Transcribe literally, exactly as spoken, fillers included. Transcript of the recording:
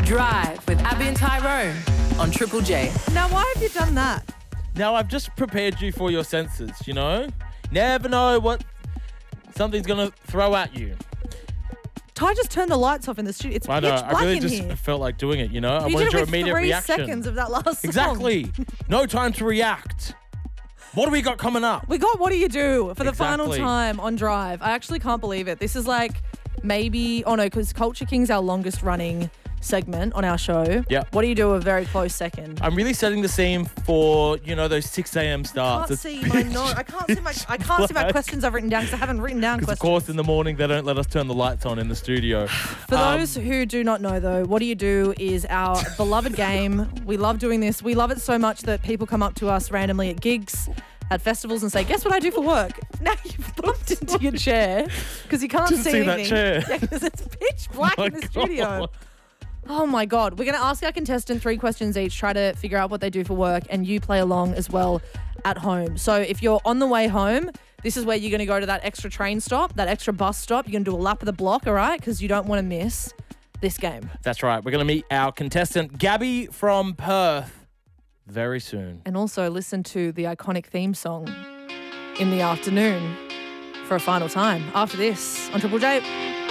Drive with Abby and Tyrone on Triple J. Now, why have you done that? Now, I've just prepared you for your senses, you know? Never know what something's going to throw at you. Ty just turned the lights off in the studio. It's I pitch know. black I really in just here. felt like doing it, you know? I You wanted did it your with immediate three reaction. seconds of that last song. Exactly. No time to react. What do we got coming up? We got What Do You Do for the final Exactly. time on Drive. I actually can't believe it. This is like maybe, oh no, because Culture King's our longest running segment on our show. Yeah. What Do You Do a very close second. I'm really setting the scene for, you know, those six a.m. I starts. can't It's see my note. I can't see my. I can't see my black. questions I've written down because I haven't written down Because, questions. of course, in the morning, they don't let us turn the lights on in the studio. For Um, those who do not know, though, What Do You Do is our beloved game. We love doing this. We love it so much that people come up to us randomly at gigs, at festivals, and say, "Guess what I do for work?" Now you've bumped into your chair because you can't Didn't see see that anything. chair. Yeah, because it's pitch black my in the studio. God. Oh my God. We're going to ask our contestant three questions each, try to figure out what they do for work, and you play along as well at home. So if you're on the way home, this is where you're going to go to that extra train stop, that extra bus stop. You're going to do a lap of the block, all right? Because you don't want to miss this game. That's right. We're going to meet our contestant, Gabby from Perth, very soon. And also listen to the iconic theme song in the afternoon for a final time after this on Triple J.